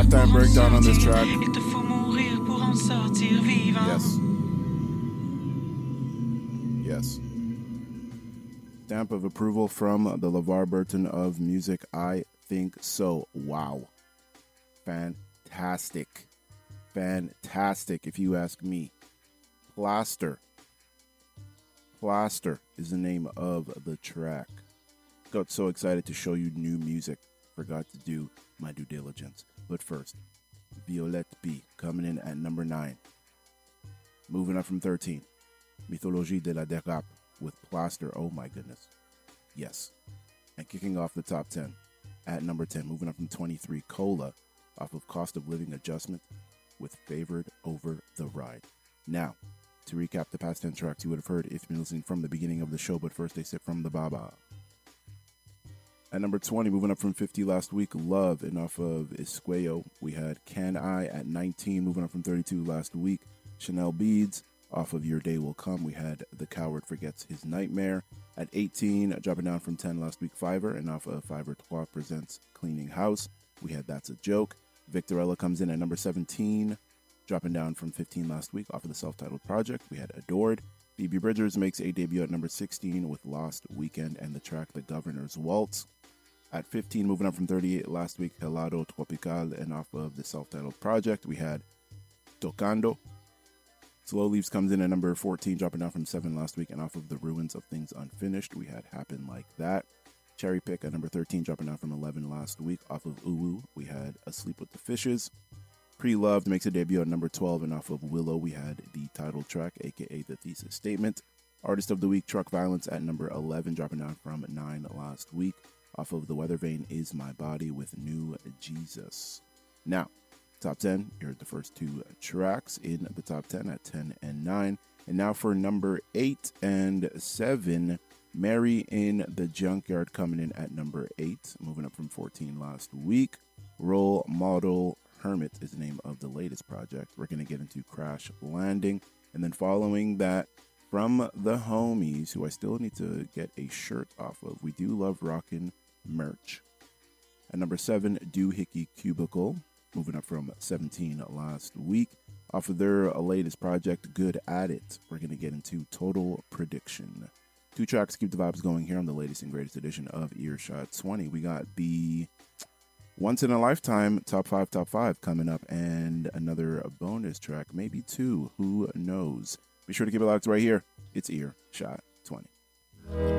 halftime breakdown on this track. Yes. Stamp of approval from the LeVar Burton of music. I think so. Wow. Fantastic. Fantastic, if you ask me. Plaster is the name of the track. Got so excited to show you new music. Forgot to do my due diligence. But first, Violette B coming in at number 9. Moving up from 13. Mythologie de la Dérape with Plaster. Oh my goodness. Yes. And kicking off the top 10 at number 10. Moving up from 23. Cola off of Cost of Living Adjustment with Favored Over the Ride. Now, to recap the past 10 tracks you would have heard if you've been listening from the beginning of the show, but first they sit from the Baba. At number 20, moving up from 50 last week, Love, and off of Isqueo, we had Can I at 19, moving up from 32 last week, Chanel Beads, off of Your Day Will Come, we had The Coward Forgets His Nightmare. At 18, dropping down from 10 last week, Fiverr, and off of Fiverr 12 presents Cleaning House, we had That's a Joke. Victorella comes in at number 17, dropping down from 15 last week off of the self-titled project. We had Adored. Phoebe Bridgers makes a debut at number 16 with Lost Weekend and the track The Governor's Waltz. At 15, moving up from 38 last week, Helado Tropical, and off of the self-titled project, we had Tocando. Slow Leaves comes in at number 14, dropping down from 7 last week, and off of The Ruins of Things Unfinished, we had Happen Like That. Cherry Pick at number 13, dropping down from 11 last week. Off of Uwu, we had Asleep with the Fishes. Pre-Loved makes a debut at number 12, and off of Willow, we had the title track, aka The Thesis Statement. Artist of the Week, Truck Violence at number 11, dropping down from 9 last week. Off of The Weather Vane Is My Body with New Jesus. Now, top 10, you heard the first 2 tracks in the top 10 at 10 and 9. And now for number 8 and 7, Mary in the Junkyard coming in at number 8, moving up from 14 last week. Role Model Hermit is the name of the latest project. We're going to get into Crash Landing. And then following that, from the homies, who I still need to get a shirt off of, we do love rocking merch. At number 7, Doohickey Cubicle, moving up from 17 last week. Off of their latest project, Good At It, we're going to get into Total Prediction. 2 tracks keep the vibes going here on the latest and greatest edition of Earshot 20. We got the Once in a Lifetime Top 5 coming up, and another bonus track, maybe 2, who knows. Be sure to keep it locked right here. It's Earshot 20.